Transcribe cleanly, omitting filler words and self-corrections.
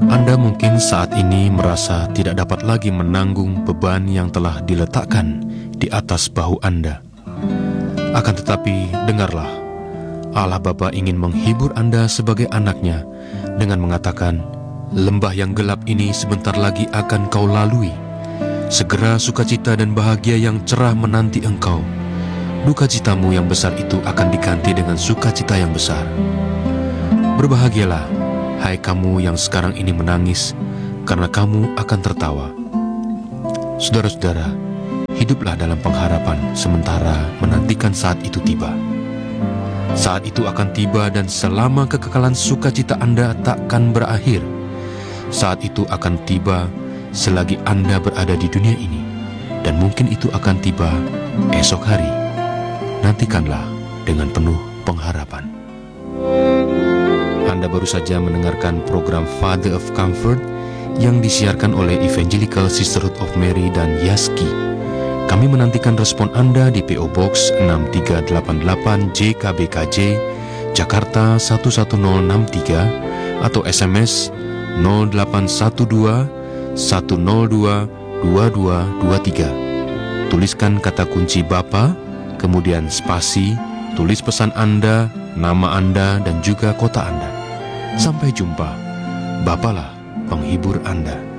Anda mungkin saat ini merasa tidak dapat lagi menanggung beban yang telah diletakkan di atas bahu Anda. Akan tetapi, dengarlah, Allah Bapa ingin menghibur Anda sebagai anaknya dengan mengatakan, lembah yang gelap ini sebentar lagi akan kau lalui. Segera sukacita dan bahagia yang cerah menanti engkau. Duka citamu yang besar itu akan diganti dengan sukacita yang besar. Berbahagialah, hai kamu yang sekarang ini menangis, karena kamu akan tertawa. Saudara-saudara, hiduplah dalam pengharapan sementara menantikan saat itu tiba. Saat itu akan tiba dan selama kekekalan sukacita Anda takkan berakhir. Saat itu akan tiba selagi Anda berada di dunia ini, dan mungkin itu akan tiba esok hari. Nantikanlah dengan penuh pengharapan. Anda baru saja mendengarkan program Father of Comfort yang disiarkan oleh Evangelical Sisterhood of Mary dan Yaski. Kami menantikan respon Anda di PO Box 6388 JKBKJ, Jakarta 11063 atau SMS 0812 102 2223. Tuliskan kata kunci Bapa, kemudian spasi, tulis pesan Anda, nama Anda, dan juga kota Anda. Sampai jumpa. Bapalah penghibur Anda.